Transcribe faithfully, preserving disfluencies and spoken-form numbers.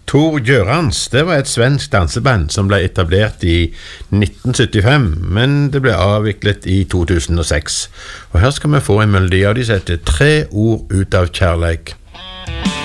Tor Gjørans, det var et svensk danseband som ble etablert i nitten syttifem, men det ble avviklet i to tusen og seks. Og her skal vi få en melodi av de som heter Tre ord ut av kjærleik.